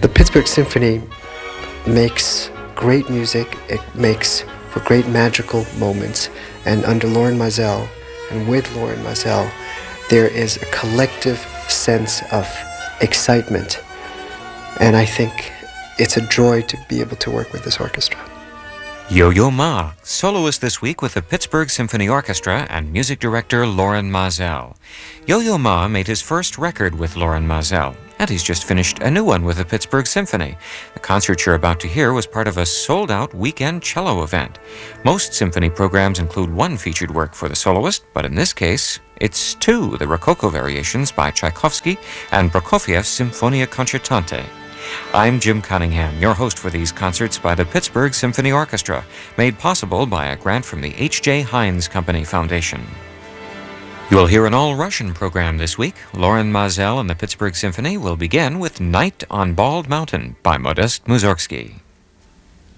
The Pittsburgh Symphony makes great music. It makes for great magical moments. And under Lorin Maazel and with Lorin Maazel, there is a collective sense of excitement. And I think it's a joy to be able to work with this orchestra. Yo-Yo Ma, soloist this week with the Pittsburgh Symphony Orchestra and music director Lorin Maazel. Yo-Yo Ma made his first record with Lorin Maazel, and he's just finished a new one with the Pittsburgh Symphony. The concert you're about to hear was part of a sold-out weekend cello event. Most symphony programs include one featured work for the soloist, but in this case, it's two, the Rococo Variations by Tchaikovsky and Prokofiev's Symphonia Concertante. I'm Jim Cunningham, your host for these concerts by the Pittsburgh Symphony Orchestra, made possible by a grant from the H.J. Heinz Company Foundation. You'll hear an all-Russian program this week. Lorin Maazel and the Pittsburgh Symphony will begin with Night on Bald Mountain by Modest Mussorgsky.